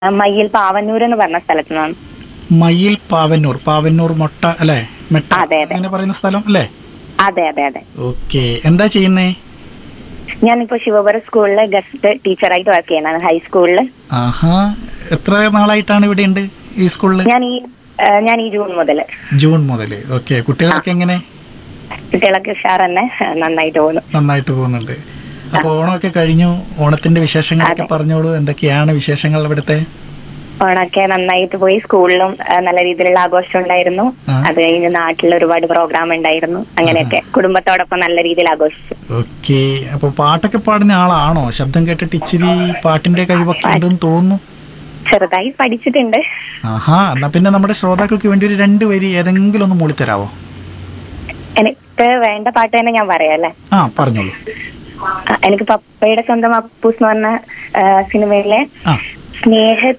മയ്യിൽ പാവന്നൂർ എന്ന് പറഞ്ഞ സ്ഥലത്ത് നിന്നാണ്. മയ്യിൽ പാവന്നൂർ, പാവന്നൂർ മൊട്ട അല്ലേ, മെട്ട അതെ, അതെ. അങ്ങനെ പറയുന്ന സ്ഥലം അല്ലേ? അതെ അതെ അതെ. ഓക്കെ, എന്താ ചെയ്യുന്നേ? ഞാനിപ്പോ ശിവപുരം സ്കൂളില് ഗസ്റ്റ് ടീച്ചറായിട്ട് വർക്ക് ചെയ്യുന്നതാണ്, ഹൈസ്കൂളിൽ. ആഹാ, എത്ര നാളായിട്ടാണ് ഇവിടെ ഉണ്ട് ഈ സ്കൂളിൽ? ഞാൻ ഈ ജൂൺ മുതൽ. ജൂൺ മുതൽ. ഓക്കെ, കുട്ടികളൊക്കെ എങ്ങനെ? കുട്ടികളൊക്കെ ഉഷാർ തന്നെ, നന്നായിട്ട് പോകുന്നു. നന്നായിട്ട് പോകുന്നുണ്ട്. അപ്പൊ ഓണമൊക്കെ കഴിഞ്ഞു, ഓണത്തിന്റെ വിശേഷങ്ങളൊക്കെ അതെ. പറഞ്ഞോളൂ. എന്തൊക്കെയാണ് വിശേഷങ്ങൾ ഇവിടുത്തെ? ഓണൊക്കെ നന്നായിട്ട് പോയി. സ്കൂളിലും നല്ല രീതിയിലുള്ള ആഘോഷം ഉണ്ടായിരുന്നു. ആ. അത് കഴിഞ്ഞ് നാട്ടിൽ ഒരുപാട് പ്രോഗ്രാം ഉണ്ടായിരുന്നു. അങ്ങനെയൊക്കെ കുടുംബത്തോടൊപ്പം നല്ല രീതിയിൽ ആഘോഷിച്ചു. ഓക്കെ, അപ്പൊ പാട്ടൊക്കെ പാടുന്ന ആളാണോ? ശബ്ദം കേട്ടിട്ട് ഇച്ചിരി പാട്ടിന്റെ കഴിവൊക്കെ ഉണ്ടെന്ന് തോന്നുന്നു. ചെറുതായി പഠിച്ചിട്ടുണ്ട്. ആഹാ, എന്നാ പിന്നെ നമ്മുടെ ശ്രോതാക്കൾക്ക് വേണ്ടി ഒരു 2 വരി ഏതെങ്കിലും ഒന്ന് മൂളിത്തരാവോ? എനിക്ക് വേണ്ട പാട്ട് തന്നെ ഞാൻ പറയാം അല്ലേ. ആ, പറഞ്ഞോളൂ. എനിക്ക് പപ്പയുടെ സ്വന്തം അപ്പൂസ് എന്ന് പറഞ്ഞ സിനിമയിലെ ആ. സ്നേഹ